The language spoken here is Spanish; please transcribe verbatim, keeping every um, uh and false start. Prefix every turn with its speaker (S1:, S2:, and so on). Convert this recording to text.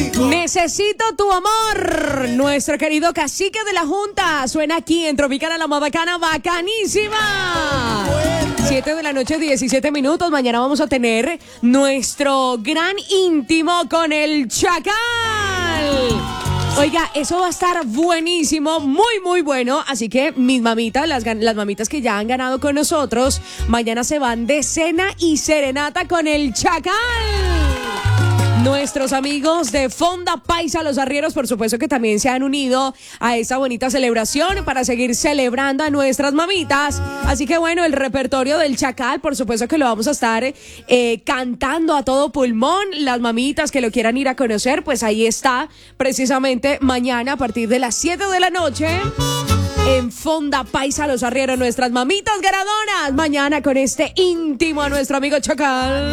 S1: Necesito tu amor. Nuestro querido cacique de la Junta suena aquí en Tropicana La Más Bacana, bacanísima. siete de la noche, diecisiete minutos. Mañana vamos a tener nuestro gran íntimo con el Chacal. Oiga, eso va a estar buenísimo, muy, muy bueno. Así que mis mamitas, las, las mamitas que ya han ganado con nosotros, mañana se van de cena y serenata con el Chacal. Nuestros amigos de Fonda Paisa, los arrieros, por supuesto que también se han unido a esta bonita celebración para seguir celebrando a nuestras mamitas. Así que bueno, el repertorio del Chacal, por supuesto que lo vamos a estar eh, cantando a todo pulmón. Las mamitas que lo quieran ir a conocer, pues ahí está, precisamente mañana a partir de las siete de la noche. En Fonda Paisa, los arrieros, nuestras mamitas ganadoras. Mañana con este íntimo a nuestro amigo Chacal.